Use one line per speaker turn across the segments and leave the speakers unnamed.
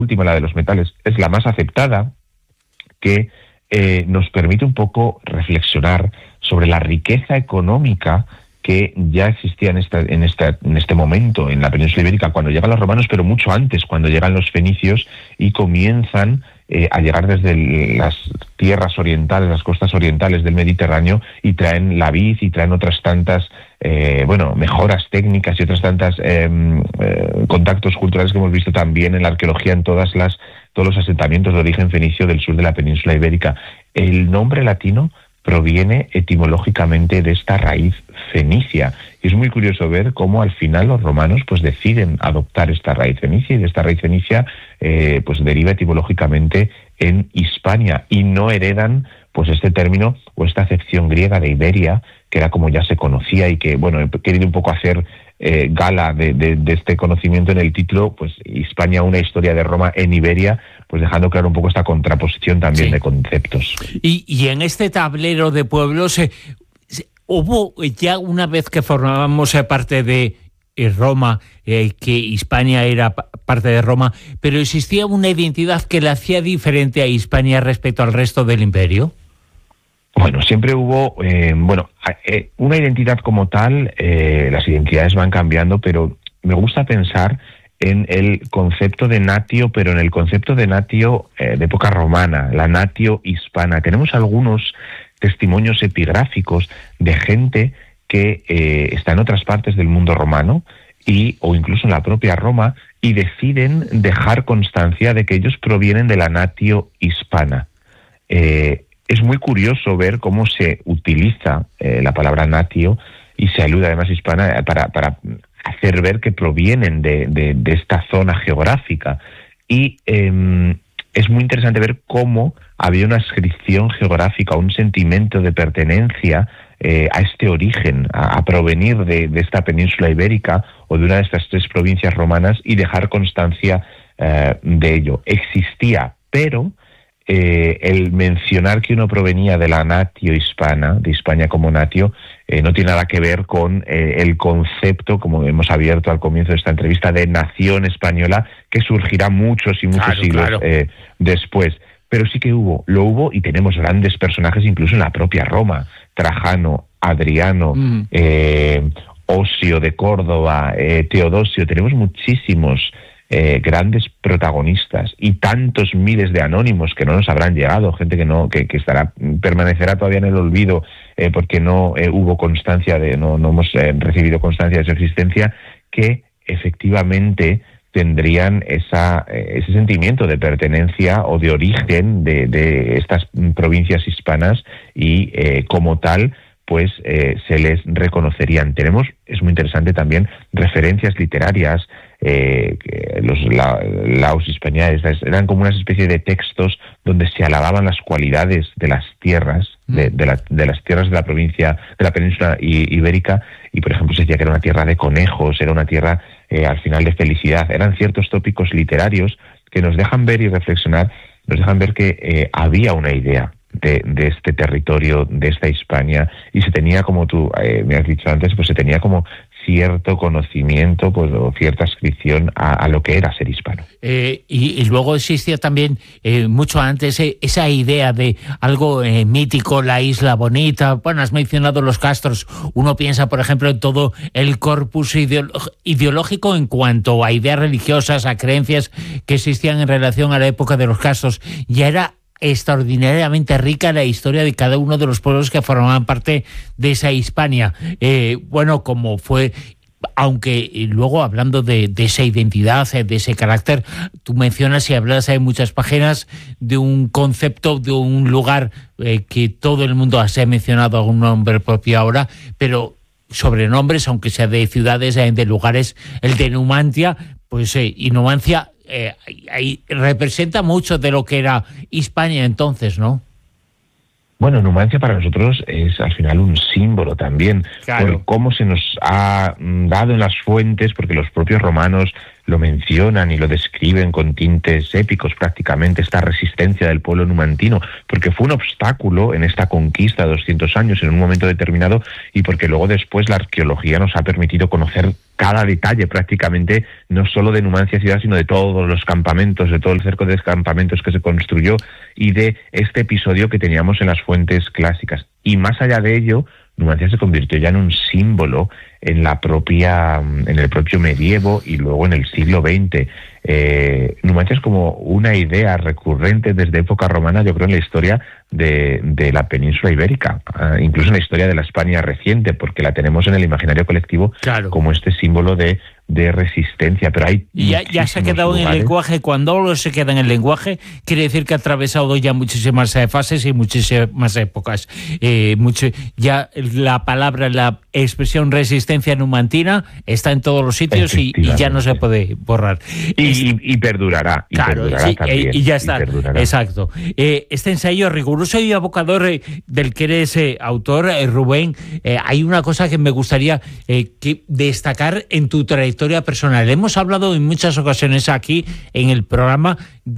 última, la de los metales, es la más aceptada, que nos permite un poco reflexionar sobre la riqueza económica que ya existía en este momento en la península ibérica cuando llegan los romanos, pero mucho antes, cuando llegan los fenicios y comienzan a llegar desde las tierras orientales, las costas orientales del Mediterráneo, y traen la vid y traen otras tantas mejoras técnicas y otras tantas contactos culturales que hemos visto también en la arqueología en todos los asentamientos de origen fenicio del sur de la península ibérica. El nombre latino proviene etimológicamente de esta raíz fenicia. Y es muy curioso ver cómo al final los romanos pues deciden adoptar esta raíz fenicia, y de esta raíz fenicia pues deriva etimológicamente en Hispania, y no heredan pues este término o esta acepción griega de Iberia, que era como ya se conocía, y que, bueno, he querido un poco hacer gala de este conocimiento en el título, pues Hispania, una historia de Roma en Iberia, pues dejando claro un poco esta contraposición también de conceptos.
Y en este tablero de pueblos, hubo ya una vez que formábamos parte de Roma, que Hispania era parte de Roma, pero existía una identidad que la hacía diferente a Hispania respecto al resto del imperio.
Bueno, siempre hubo, una identidad como tal. Las identidades van cambiando, pero me gusta pensar en el concepto de natio, pero en el concepto de natio de época romana, la natio hispana. Tenemos algunos testimonios epigráficos de gente que está en otras partes del mundo romano o incluso en la propia Roma, y deciden dejar constancia de que ellos provienen de la natio hispana. Es muy curioso ver cómo se utiliza la palabra natio, y se alude además a hispana para hacer ver que provienen de esta zona geográfica. Y es muy interesante ver cómo había una ascripción geográfica, un sentimiento de pertenencia a este origen, a provenir de esta península ibérica o de una de estas tres provincias romanas, y dejar constancia de ello. Existía, pero el mencionar que uno provenía de la natio hispana, de Hispania como natio, no tiene nada que ver con el concepto, como hemos abierto al comienzo de esta entrevista, de nación española, que surgirá muchos y muchos siglos después. Pero sí que lo hubo, y tenemos grandes personajes incluso en la propia Roma: Trajano, Adriano, Osio de Córdoba, Teodosio. Tenemos muchísimos grandes protagonistas, y tantos miles de anónimos que no nos habrán llegado, gente que permanecerá todavía en el olvido porque no hubo constancia no hemos recibido constancia de su existencia, que efectivamente tendrían ese sentimiento de pertenencia o de origen de estas provincias hispanas, y como tal pues se les reconocerían. Es muy interesante también referencias literarias. Los laus hispaniae eran como una especie de textos donde se alababan las cualidades de las tierras, de las tierras de la provincia, de la península ibérica, y por ejemplo se decía que era una tierra de conejos, era una tierra al final de felicidad. Eran ciertos tópicos literarios que nos dejan ver y reflexionar, nos dejan ver que había una idea de este territorio, de esta Hispania, y se tenía, como tú me has dicho antes, pues se tenía como cierto conocimiento, pues, o cierta adscripción a lo que era ser hispano.
Y luego existía también, mucho antes, esa idea de algo mítico, la isla bonita. Bueno, has mencionado los castros. Uno piensa, por ejemplo, en todo el corpus ideológico en cuanto a ideas religiosas, a creencias que existían en relación a la época de los castros. Ya era extraordinariamente rica la historia de cada uno de los pueblos que formaban parte de esa Hispania. Como fue, aunque luego, hablando de esa identidad, de ese carácter, tú mencionas y hablas en muchas páginas de un concepto, de un lugar que todo el mundo se ha mencionado algún nombre propio ahora, pero sobrenombres, aunque sea de ciudades, de lugares, el de Numancia, y Numancia ahí representa mucho de lo que era Hispania entonces, ¿no?
Bueno, Numancia para nosotros es al final un símbolo también, por cómo se nos ha dado en las fuentes, porque los propios romanos lo mencionan y lo describen con tintes épicos prácticamente, esta resistencia del pueblo numantino, porque fue un obstáculo en esta conquista de 200 años en un momento determinado, y porque luego después la arqueología nos ha permitido conocer cada detalle prácticamente, no solo de Numancia ciudad, sino de todos los campamentos, de todo el cerco de campamentos que se construyó y de este episodio que teníamos en las fuentes clásicas. Y más allá de ello, Numancia se convirtió ya en un símbolo en el propio medievo y luego en el siglo XX. Numancia es como una idea recurrente desde época romana, yo creo, en la historia de la península ibérica, incluso en la historia de la España reciente, porque la tenemos en el imaginario colectivo, claro, como este símbolo de resistencia. Pero hay
ya se ha quedado en el lenguaje. Cuando algo se queda en el lenguaje, quiere decir que ha atravesado ya muchísimas fases y muchísimas épocas. Ya la palabra, la expresión resistencia numantina está en todos los sitios y ya no se puede borrar.
Y perdurará. También.
Y ya está. Exacto. Este ensayo riguroso y evocador del que eres autor, Rubén, hay una cosa que me gustaría que destacar en tu trayectoria personal. Hemos hablado en muchas ocasiones aquí en el programa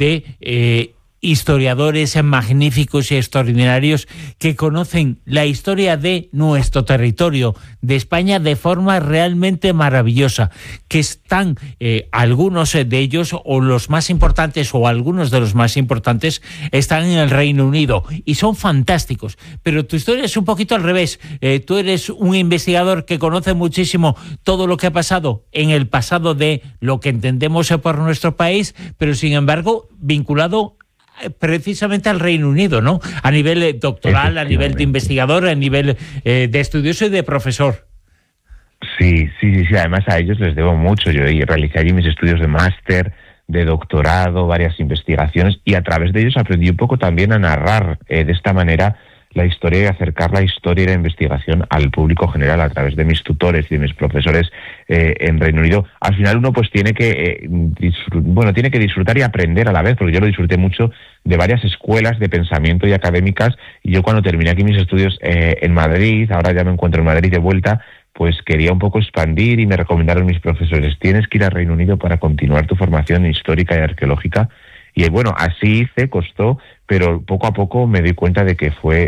de historiadores magníficos y extraordinarios que conocen la historia de nuestro territorio, de España, de forma realmente maravillosa, que están algunos de ellos, o los más importantes, o algunos de los más importantes, están en el Reino Unido y son fantásticos. Pero tu historia es un poquito al revés. Tú eres un investigador que conoce muchísimo todo lo que ha pasado en el pasado de lo que entendemos por nuestro país, pero sin embargo vinculado precisamente al Reino Unido, ¿no? A nivel doctoral, a nivel de investigador, a nivel de estudioso y de profesor.
Sí. Además a ellos les debo mucho. Yo realicé allí mis estudios de máster, de doctorado, varias investigaciones, y a través de ellos aprendí un poco también a narrar de esta manera la historia y acercar la historia y la investigación al público general a través de mis tutores y de mis profesores en Reino Unido. Al final uno pues tiene que disfrutar y aprender a la vez, porque yo lo disfruté mucho de varias escuelas de pensamiento y académicas, y yo cuando terminé aquí mis estudios en Madrid, ahora ya me encuentro en Madrid de vuelta, pues quería un poco expandir y me recomendaron mis profesores: tienes que ir a Reino Unido para continuar tu formación histórica y arqueológica. Y bueno, así hice, costó, pero poco a poco me di cuenta de que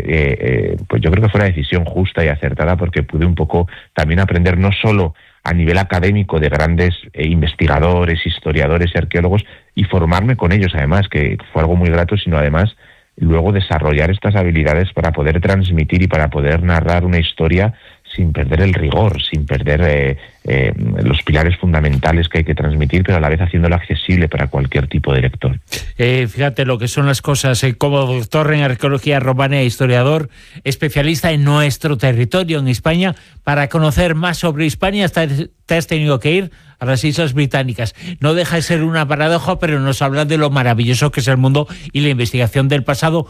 fue, pues yo creo que fue una decisión justa y acertada, porque pude un poco también aprender no solo a nivel académico de grandes investigadores, historiadores y arqueólogos, y formarme con ellos además, que fue algo muy grato, sino además luego desarrollar estas habilidades para poder transmitir y para poder narrar una historia sin perder el rigor, sin perder los pilares fundamentales que hay que transmitir, pero a la vez haciéndolo accesible para cualquier tipo de lector.
Fíjate lo que son las cosas. Como doctor en arqueología romana e historiador, especialista en nuestro territorio, en España, para conocer más sobre Hispania te has tenido que ir a las Islas Británicas. No deja de ser una paradoja, pero nos habla de lo maravilloso que es el mundo y la investigación del pasado.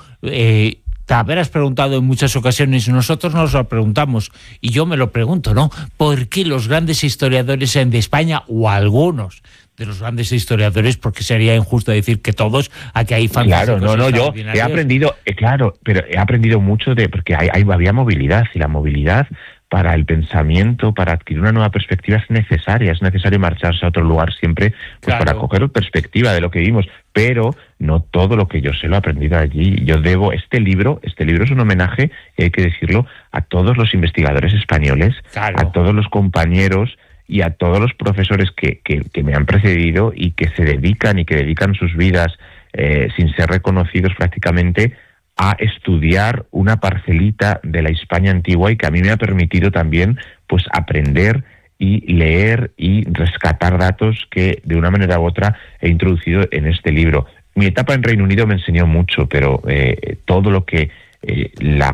Te habrás preguntado en muchas ocasiones, nosotros nos lo preguntamos, y yo me lo pregunto, ¿no? ¿Por qué los grandes historiadores de España, o algunos de los grandes historiadores, porque sería injusto decir que todos, aquí hay fantásticos?
Claro, yo he aprendido, pero he aprendido mucho porque había movilidad, y la movilidad para el pensamiento, para adquirir una nueva perspectiva es necesario marcharse a otro lugar siempre, pues para coger perspectiva de lo que vimos, pero no todo lo que yo sé lo he aprendido allí. Yo debo, este libro es un homenaje, y hay que decirlo, a todos los investigadores españoles, a todos los compañeros y a todos los profesores que me han precedido y que se dedican sus vidas sin ser reconocidos prácticamente a estudiar una parcelita de la Hispania antigua, y que a mí me ha permitido también pues aprender y leer y rescatar datos que de una manera u otra he introducido en este libro. Mi etapa en Reino Unido me enseñó mucho, pero todo lo que la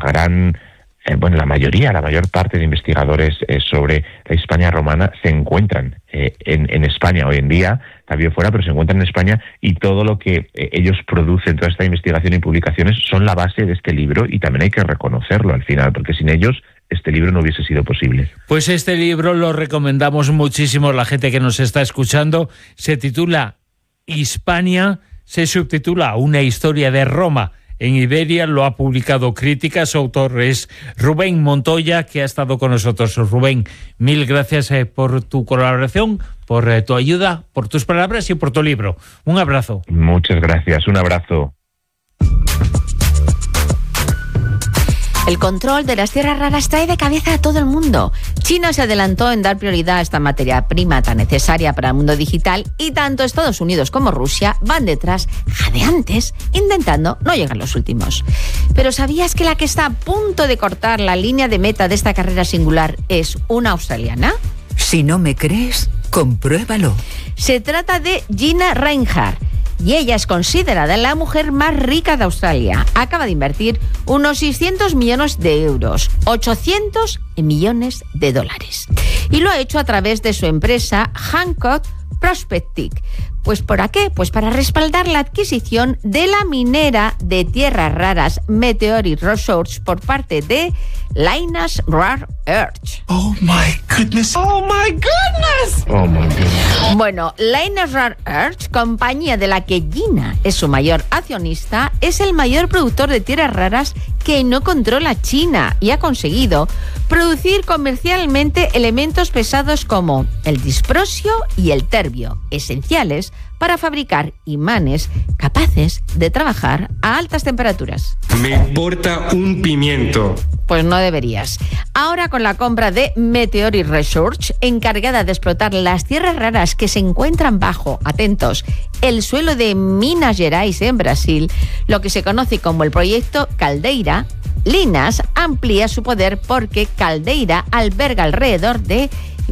mayor parte de investigadores sobre la Hispania romana se encuentran en España hoy en día, también fuera, pero se encuentran en España, y todo lo que ellos producen, toda esta investigación y publicaciones, son la base de este libro, y también hay que reconocerlo al final, porque sin ellos este libro no hubiese sido posible.
Pues este libro lo recomendamos muchísimo a la gente que nos está escuchando. Se titula Hispania, se subtitula Una historia de Roma en Iberia, lo ha publicado Crítica. Su autor es Rubén Montoya, que ha estado con nosotros. Rubén, mil gracias por tu colaboración, por tu ayuda, por tus palabras y por tu libro. Un abrazo.
Muchas gracias, un abrazo.
El control de las tierras raras trae de cabeza a todo el mundo. China se adelantó en dar prioridad a esta materia prima tan necesaria para el mundo digital y tanto Estados Unidos como Rusia van detrás, jadeantes, intentando no llegar los últimos. Pero ¿sabías que la que está a punto de cortar la línea de meta de esta carrera singular es una australiana?
Si no me crees, compruébalo.
Se trata de Gina Rinehart. Y ella es considerada la mujer más rica de Australia. Acaba de invertir unos 600 millones de euros, 800 millones de dólares. Y lo ha hecho a través de su empresa Hancock Prospecting. Pues ¿para qué? Pues para respaldar la adquisición de la minera de tierras raras Meteoric Resources por parte de Lynas Rare Earth.
Oh my goodness. Oh my goodness.
Oh my goodness.
Bueno, Lynas Rare Earth, compañía de la que Gina es su mayor accionista, es el mayor productor de tierras raras que no controla China y ha conseguido producir comercialmente elementos pesados como el disprosio y el terbio, esenciales para fabricar imanes capaces de trabajar a altas temperaturas.
Me importa un pimiento.
Pues no deberías. Ahora con la compra de Meteoric Research, encargada de explotar las tierras raras que se encuentran bajo, atentos, el suelo de Minas Gerais en Brasil, lo que se conoce como el proyecto Caldeira, Lynas amplía su poder porque Caldeira alberga alrededor de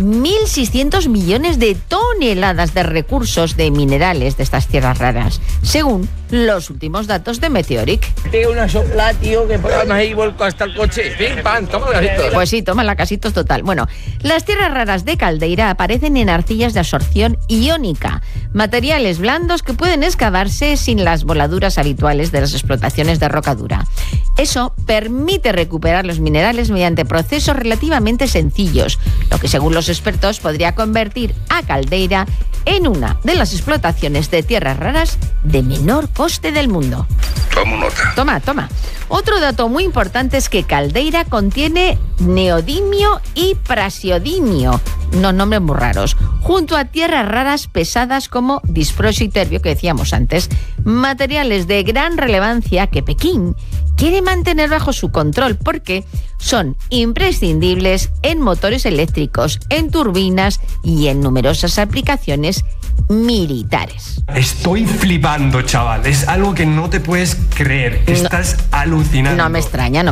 1.600 millones de toneladas de recursos de minerales de estas tierras raras, según los últimos datos de Meteoric.
Tengo una sopla, tío, que podamos ahí volco hasta el coche. Pim, pam, toma la casitos.
Pues sí, toma la casitos total. Bueno, las tierras raras de Caldeira aparecen en arcillas de absorción iónica, materiales blandos que pueden excavarse sin las voladuras habituales de las explotaciones de roca dura. Eso permite recuperar los minerales mediante procesos relativamente sencillos, lo que según los expertos podría convertir a Caldeira en una de las explotaciones de tierras raras de menor coste del mundo.
Tomo nota.
Toma. Otro dato muy importante es que Caldeira contiene neodimio y prasiodimio, no nombres muy raros, junto a tierras raras pesadas como disprosio y terbio que decíamos antes, materiales de gran relevancia que Pekín quiere mantener bajo su control porque son imprescindibles en motores eléctricos, en turbinas y en numerosas aplicaciones militares.
Estoy flipando, chaval. Es algo que no te puedes creer. Estás alucinando.
No me extraña.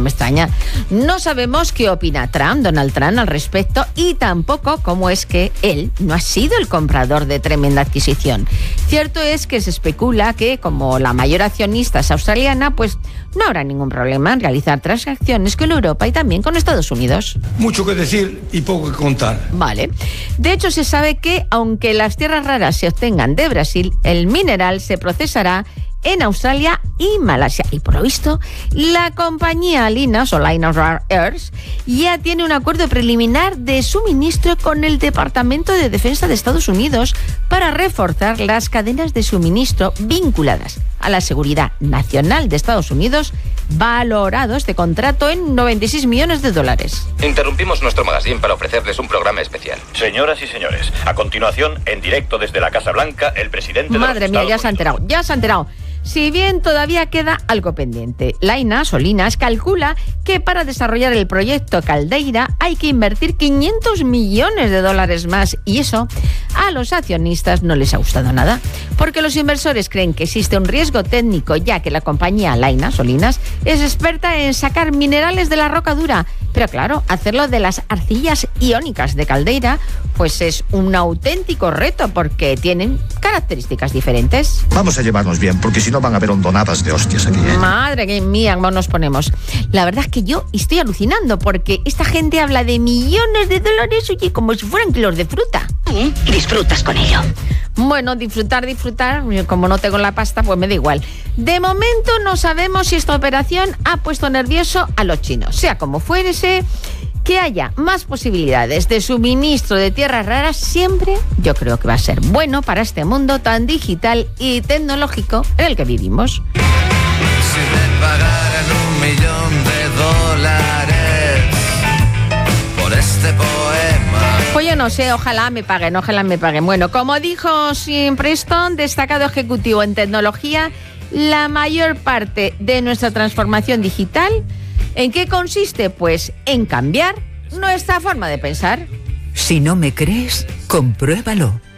No sabemos qué opina Donald Trump al respecto y tampoco cómo es que él no ha sido el comprador de tremenda adquisición. Cierto es que se especula que como la mayor accionista es australiana, pues no habrá ningún problema en realizar transacciones con Europa y también con Estados Unidos.
Mucho que decir y poco que contar.
Vale. De hecho, se sabe que aunque las tierras raras se obtengan de Brasil, el mineral se procesará en Australia y Malasia. Y por lo visto, la compañía Lynas o Lynas Rare Earth ya tiene un acuerdo preliminar de suministro con el Departamento de Defensa de Estados Unidos para reforzar las cadenas de suministro vinculadas a la seguridad nacional de Estados Unidos, valorado este contrato en 96 millones de dólares.
Interrumpimos nuestro magazine para ofrecerles un programa especial.
Señoras y señores, a continuación, en directo desde la Casa Blanca, el presidente de
Madre
los
mía,
Estados Unidos.
ya se ha enterado. Si bien todavía queda algo pendiente, Lynas calcula que para desarrollar el proyecto Caldeira hay que invertir 500 millones de dólares más y eso a los accionistas no les ha gustado nada, porque los inversores creen que existe un riesgo técnico ya que la compañía Lynas es experta en sacar minerales de la roca dura, pero claro, hacerlo de las arcillas iónicas de Caldeira pues es un auténtico reto porque tienen características diferentes.
Vamos a llevarnos bien, porque si no van a haber hondonadas de hostias aquí, ¿eh?
Madre mía, cómo nos ponemos. La verdad es que yo estoy alucinando porque esta gente habla de millones de dólares, oye, como si fueran kilos de fruta.
Disfrutas con ello.
Bueno, disfrutar, como no tengo la pasta, pues me da igual. De momento no sabemos si esta operación ha puesto nervioso a los chinos. Sea como fuese, que haya más posibilidades de suministro de tierras raras siempre yo creo que va a ser bueno para este mundo tan digital y tecnológico en el que vivimos.
Si me pagaran $1.000.000 por este poema.
Pues yo no sé, ojalá me paguen. Bueno, como dijo Sim Preston, destacado ejecutivo en tecnología, la mayor parte de nuestra transformación digital ¿En qué consiste? Pues en cambiar nuestra forma de pensar.
Si no me crees, compruébalo.